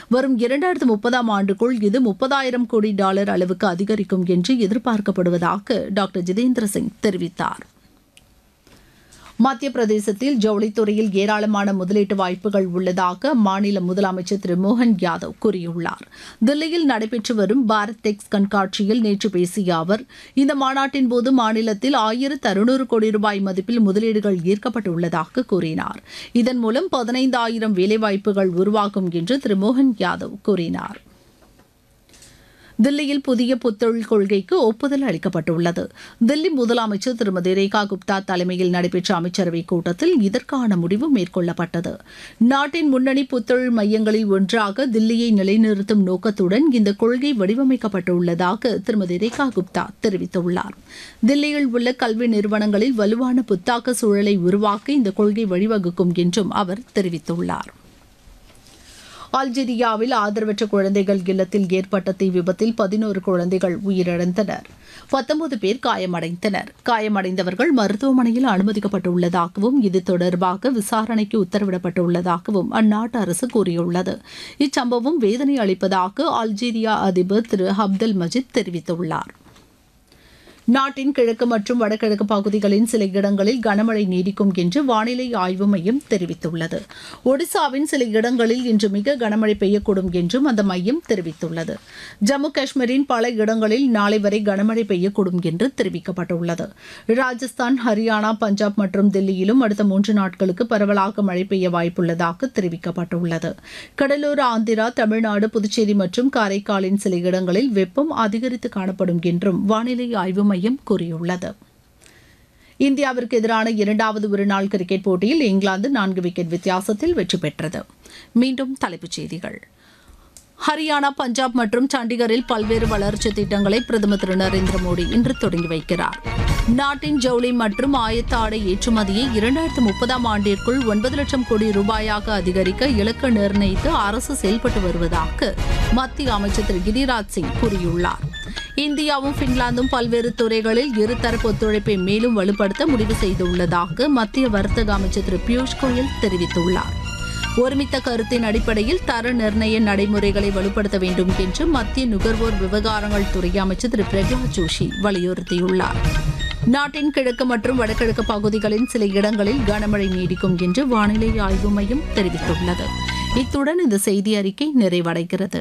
வரும் 2030ஆம் ஆண்டுக்குள் இது $30,000 கோடி அளவுக்கு அதிகரிக்கும் என்று எதிர்பார்க்கப்படுவதாக டாக்டர் ஜிதேந்திர சிங் தெரிவித்தார். மத்திய பிரதேசத்தில் ஜவுளித்துறையில் ஏராளமான முதலீட்டு வாய்ப்புகள் உள்ளதாக மாநில முதலமைச்சர் திரு மோகன் யாதவ் கூறியுள்ளார். தில்லியில் நடைபெற்று வரும் பாரத் டெக்ஸ் கண்காட்சியில் நேற்று பேசிய அவர், இந்த மாநாட்டின் போது மாநிலத்தில் 1600 கோடி ரூபாய் மதிப்பில் முதலீடுகள் ஈர்க்கப்பட்டுள்ளதாக கூறினார். இதன் மூலம் 15,000 வேலைவாய்ப்புகள் உருவாகும் என்று திரு மோகன் யாதவ் கூறினார். தில்லியில் புதிய புத்தொழில் கொள்கைக்கு ஒப்புதல் அளிக்கப்பட்டுள்ளது. தில்லி முதலமைச்சர் திருமதி ரேகா குப்தா தலைமையில் நடைபெற்ற அமைச்சரவைக் கூட்டத்தில் இதற்கான முடிவு மேற்கொள்ளப்பட்டது. நாட்டின் முன்னணி புத்தொழில் மையங்களில் ஒன்றாக தில்லியை நிலைநிறுத்தும் நோக்கத்துடன் இந்த கொள்கை வடிவமைக்கப்பட்டுள்ளதாக திருமதி ரேகா குப்தா தெரிவித்துள்ளார். தில்லியில் உள்ள கல்வி நிறுவனங்களில் வலுவான புத்தாக்க சூழலை உருவாக்க இந்த கொள்கை வழிவகுக்கும் என்றும் அவர் தெரிவித்துள்ளார். அல்ஜீரியாவில் ஆதரவற்ற குழந்தைகள் இல்லத்தில் ஏற்பட்ட தீ விபத்தில் 11 குழந்தைகள் உயிரிழந்தனர். 19 பேர் காயமடைந்தனர். காயமடைந்தவர்கள் மருத்துவமனையில் அனுமதிக்கப்பட்டுள்ளதாகவும் இது தொடர்பாக விசாரணைக்கு உத்தரவிடப்பட்டுள்ளதாகவும் அந்நாட்டு அரசு கூறியுள்ளது. இச்சம்பவம் வேதனை அளிப்பதாக அல்ஜீரியா அதிபர் திரு அப்தல் மஜித் தெரிவித்துள்ளார். நாட்டின் கிழக்கு மற்றும் வடகிழக்கு பகுதிகளின் சில இடங்களில் கனமழை நீடிக்கும் என்று வானிலை ஆய்வு மையம் தெரிவித்துள்ளது. ஒடிசாவின் சில இடங்களில் இன்று மிக கனமழை பெய்யக்கூடும் என்றும் அந்த மையம் தெரிவித்துள்ளது. ஜம்மு காஷ்மீரின் பல இடங்களில் நாளை வரை கனமழை பெய்யக்கூடும் என்று தெரிவிக்கப்பட்டுள்ளது. ராஜஸ்தான், ஹரியானா, பஞ்சாப் மற்றும் தில்லியிலும் அடுத்த 3 நாட்களுக்கு பரவலாக மழை பெய்ய வாய்ப்புள்ளதாக தெரிவிக்கப்பட்டுள்ளது. கடலோர ஆந்திரா, தமிழ்நாடு, புதுச்சேரி மற்றும் காரைக்காலின் சில இடங்களில் வெப்பம் அதிகரித்து காணப்படும் என்றும் வானிலை ஆய்வு மையம் கூறியுள்ளது. இந்தியாவிற்கு எதிரான 2வது ஒருநாள் கிரிக்கெட் போட்டியில் இங்கிலாந்து 4 விக்கெட் வித்தியாசத்தில் வெற்றி பெற்றது. மீண்டும் தலைப்புச் செய்திகள். ஹரியானா, பஞ்சாப் மற்றும் சண்டிகரில் பல்வேறு வளர்ச்சித் திட்டங்களை பிரதமர் திரு நரேந்திர மோடி இன்று தொடங்கி வைக்கிறார். நாட்டின் ஜவுளி மற்றும் ஆயத்த ஆடை ஏற்றுமதியை 2030ஆம் ஆண்டிற்குள் 9 லட்சம் கோடி ரூபாயாக அதிகரிக்க இலக்கு நிர்ணயித்து அரசு செயல்பட்டு வருவதாக மத்திய அமைச்சர் திரு கிரிராஜ் சிங் கூறியுள்ளார். இந்தியாவும் பின்லாந்தும் பல்வேறு துறைகளில் இருதரப்பு ஒத்துழைப்பை மேலும் வலுப்படுத்த முடிவு செய்துள்ளதாக மத்திய வர்த்தக அமைச்சர் திரு பியூஷ் கோயல் தெரிவித்துள்ளார். ஒருமித்த கருத்தின் அடிப்படையில் தர நிர்ணய நடைமுறைகளை வலுப்படுத்த வேண்டும் என்று மத்திய நுகர்வோர் விவகாரங்கள் துறை அமைச்சர் திரு பிரகலாத் ஜோஷி வலியுறுத்தியுள்ளார். நாட்டின் கிழக்கு மற்றும் வடகிழக்கு பகுதிகளின் சில இடங்களில் கனமழை நீடிக்கும் என்று வானிலை ஆய்வு மையம் தெரிவித்துள்ளது. இத்துடன் இந்த செய்தி அறிக்கை நிறைவடைகிறது.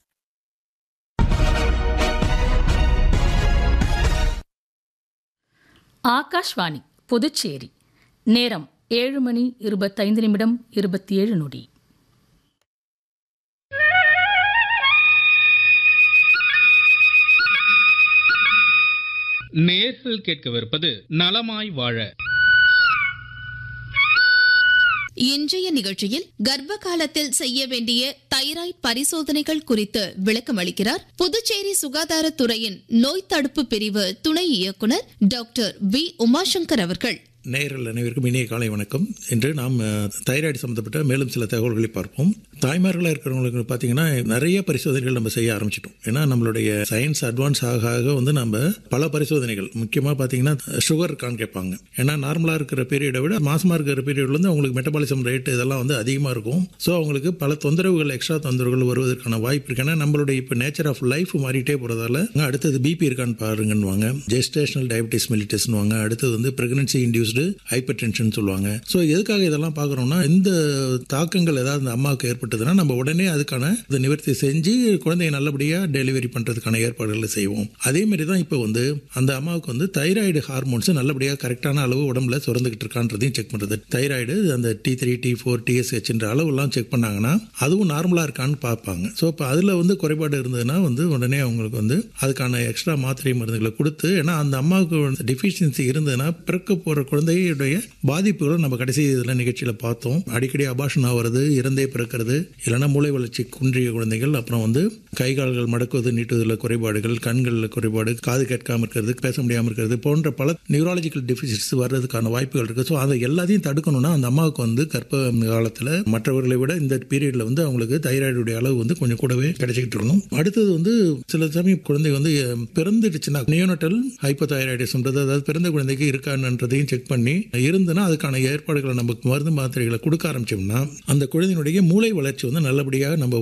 ஆகாஷ்வாணி புதுச்சேரி. நேரம் 7:25:27. நேயர்கள் கேட்கவிருப்பது நலமாய் வாழ. இன்றைய நிகழ்ச்சியில் கர்ப்ப காலத்தில் செய்ய வேண்டிய தைராய்டு பரிசோதனைகள் குறித்து விளக்கம் அளிக்கிறார் புதுச்சேரி சுகாதாரத்துறையின் நோய் தடுப்பு பிரிவு துணை இயக்குனர் டாக்டர் வி உமாசங்கர் அவர்கள். நேயர்கள் அனைவருக்கும் இனிய காலை வணக்கம். இன்று நாம் தைராய்டு சம்பந்தப்பட்ட மேலும் சில தகவல்களை பார்ப்போம். தாய்மார்களாக இருக்கிறவங்களுக்கு பார்த்தீங்கன்னா நிறைய பரிசோதனைகள் நம்ம செய்ய ஆரம்பிச்சிட்டோம். ஏன்னா நம்மளுடைய சயின்ஸ் அட்வான்ஸ் ஆக நம்ம பல பரிசோதனைகள், முக்கியமாக பார்த்தீங்கன்னா சுகர் இருக்கான்னு கேட்பாங்க. ஏன்னா நார்மலாக இருக்கிற பீரியடை விட மாசமாக இருக்கிற பீரியட்ல வந்து அவங்களுக்கு மெட்டபாலிசம் ரேட் இதெல்லாம் வந்து அதிகமாக இருக்கும். ஸோ அவங்களுக்கு பல தொந்தரவுகள், எக்ஸ்ட்ரா தொந்தரவுகள் வருவதற்கான வாய்ப்பு இருக்கு. ஏன்னா நம்மளுடைய இப்போ நேச்சர் ஆஃப் லைஃப் மாறிட்டே போகிறதால அடுத்தது பிபி இருக்கான்னு பாருங்கன்னுவாங்க, ஜெஸ்டேஷனல் டயபிட்டிஸ் மெலிட்டஸ்னுவாங்க, அடுத்தது வந்து பிரெக்னன்சி இன்டியூஸ்டு ஹைப்பர் டென்ஷன் சொல்லுவாங்க. ஸோ எதுக்காக இதெல்லாம் பார்க்குறோம்னா, இந்த தாக்கங்கள் ஏதாவது இந்த அம்மாவுக்கு ஏற்பட்டதுன்னா நம்ம உடனே அதுக்கான நிவர்த்தி செஞ்சு குழந்தைய நல்லபடியாக டெலிவரி பண்ணுறதுக்கான ஏற்பாடுகளை செய்வோம். அதே மாதிரி தான் இப்போ வந்து அந்த அம்மாவுக்கு வந்து தைராய்டு ஹார்மோன்ஸ் நல்லபடியாக கரெக்டான அளவு உடம்புல சுரந்துக்கிட்டு இருக்கான்றதையும் செக் பண்ணுறது. தைராய்டு அந்த T3, T4, TSH அளவுலாம் செக் பண்ணாங்கன்னா அதுவும் நார்மலாக இருக்கான்னு பார்ப்பாங்க. ஸோ இப்போ அதில் வந்து குறைபாடு இருந்ததுன்னா வந்து உடனே அவங்களுக்கு வந்து அதுக்கான எக்ஸ்ட்ரா மாத்திரை மருந்துகளை கொடுத்து, ஏன்னா அந்த அம்மாவுக்கு டெஃபிஷியன்சி இருந்ததுன்னா பிறக்க போகிற குழந்தையுடைய பாதிப்புகளை நம்ம கடைசி இதில் நிகழ்ச்சியில் பார்த்தோம். அடிக்கடி அபார்ஷன் ஆகிறது, இறந்தே பிறக்கிறது, இல்லைன்னா மூளை வளர்ச்சி குன்றிய குழந்தைகள், அப்புறம் வந்து கை கால்கள் மடக்குவது நீட்டுவதில் குறைபாடுகள், கண்களில் குறைபாடு, காது கேட்காமல் இருக்கிறது, பேச முடியாமல் இருக்கிறது போன்ற பல நியூராலஜிக்கல் டெஃபிசிட்ஸ் வர்றதுக்கான வாய்ப்புகள் இருக்குது. ஸோ அதை எல்லாத்தையும் தடுக்கணும்னா அந்த அம்மாவுக்கு வந்து கர்ப்ப காலத்தில் மற்றவர்களை விட இந்த பீரியடில் வந்து அவங்களுக்கு தைராய்டுடைய அளவு வந்து கொஞ்சம் கூடவே கிடைச்சிக்கிட்டு இருக்கணும். அடுத்தது வந்து சில சமயம் குழந்தை வந்து பிறந்துடுச்சுன்னா நியோனட்டல் ஹைப்போதைராய்டிசம்ன்றது, அதாவது பிறந்த குழந்தைக்கு இருக்கான்றதையும் செக் பண்ணி இருந்துன்னா அதுக்கான ஏற்பாடுகளை நமக்கு மருந்து மாத்திரைகளை கொடுக்க ஆரம்பிச்சோம்னா அந்த குழந்தையினுடைய மூளை வளர்ச்சி வந்து நல்லபடியாக நம்ம